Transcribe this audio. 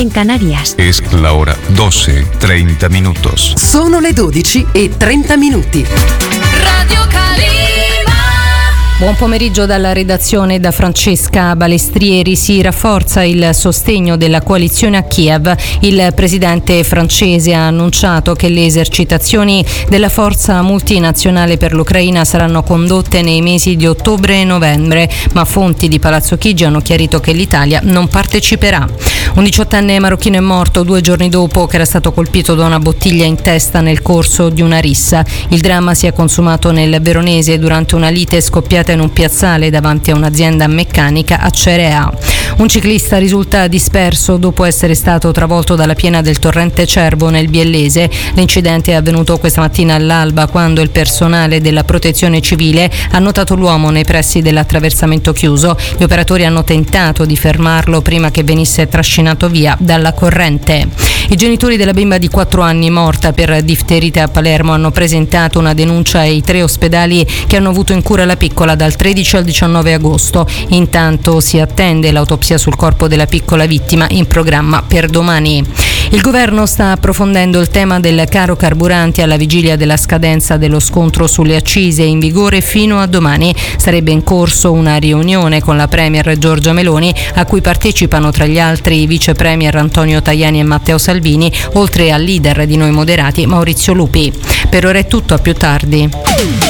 en Canarias. Es la hora 12:30 minutos. Sono le 12:30. Radio Calima. Buon pomeriggio dalla redazione da Francesca Balestrieri. Si rafforza il sostegno della coalizione a Kiev. Il presidente francese ha annunciato che le esercitazioni della forza multinazionale per l'Ucraina saranno condotte nei mesi di ottobre e novembre, ma fonti di Palazzo Chigi hanno chiarito che l'Italia non parteciperà. Un 18enne marocchino è morto 2 giorni dopo che era stato colpito da una bottiglia in testa nel corso di una rissa. Il dramma si è consumato nel Veronese durante una lite scoppiata in un piazzale davanti a un'azienda meccanica a Cerea. Un ciclista risulta disperso dopo essere stato travolto dalla piena del torrente Cervo nel Biellese. L'incidente è avvenuto questa mattina all'alba quando il personale della protezione civile ha notato l'uomo nei pressi dell'attraversamento chiuso. Gli operatori hanno tentato di fermarlo prima che venisse trascinato via dalla corrente. I genitori della bimba di 4 anni morta per difterite a Palermo hanno presentato una denuncia ai 3 ospedali che hanno avuto in cura la piccola dal 13 al 19 agosto. Intanto si attende l'autopsia sul corpo della piccola vittima, in programma per domani. Il governo sta approfondendo il tema del caro carburanti alla vigilia della scadenza dello scontro sulle accise in vigore fino a domani. Sarebbe in corso una riunione con la premier Giorgia Meloni, a cui partecipano tra gli altri i vice premier Antonio Tajani e Matteo Salvini, oltre al leader di Noi Moderati Maurizio Lupi. Per ora è tutto, a più tardi.